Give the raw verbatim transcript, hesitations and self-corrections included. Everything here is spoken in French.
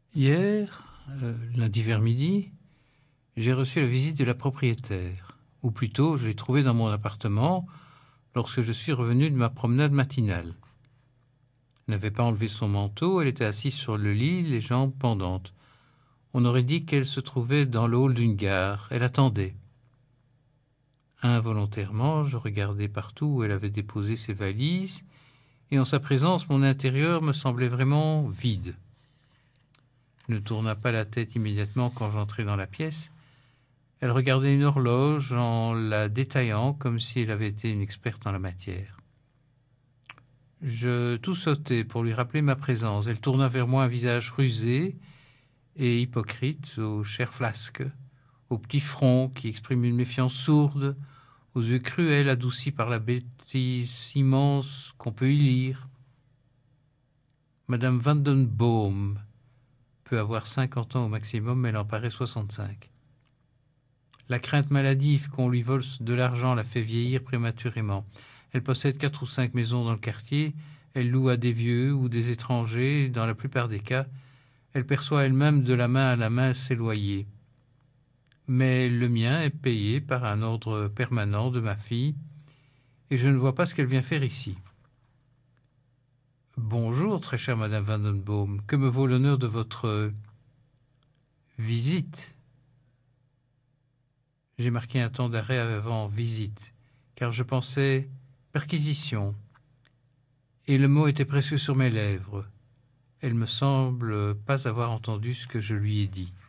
Hier, euh, lundi vers midi, j'ai reçu la visite de la propriétaire. Ou plutôt, je l'ai trouvée dans mon appartement lorsque je suis revenu de ma promenade matinale. Elle n'avait pas enlevé son manteau, elle était assise sur le lit, les jambes pendantes. On aurait dit qu'elle se trouvait dans le hall d'une gare. Elle attendait. Involontairement, je regardais partout où elle avait déposé ses valises, et en sa présence, mon intérieur me semblait vraiment vide. Elle ne tourna pas la tête immédiatement quand j'entrai dans la pièce. Elle regardait une horloge en la détaillant comme si elle avait été une experte en la matière. Je tout sautai pour lui rappeler ma présence. Elle tourna vers moi un visage rusé et hypocrite, aux chairs flasques, au petit front qui exprime une méfiance sourde, aux yeux cruels adoucis par la bêtise immense qu'on peut y lire. Madame Vandenboom peut avoir cinquante ans au maximum, mais elle en paraît soixante-cinq. La crainte maladive qu'on lui vole de l'argent la fait vieillir prématurément. Elle possède quatre ou cinq maisons dans le quartier, elle loue à des vieux ou des étrangers, dans la plupart des cas, elle perçoit elle-même de la main à la main ses loyers. Mais le mien est payé par un ordre permanent de ma fille, et je ne vois pas ce qu'elle vient faire ici. Bonjour, très chère Madame Vandenboom, que me vaut l'honneur de votre visite ? J'ai marqué un temps d'arrêt avant visite, car je pensais perquisition, et le mot était précieux sur mes lèvres. Elle me semble pas avoir entendu ce que je lui ai dit.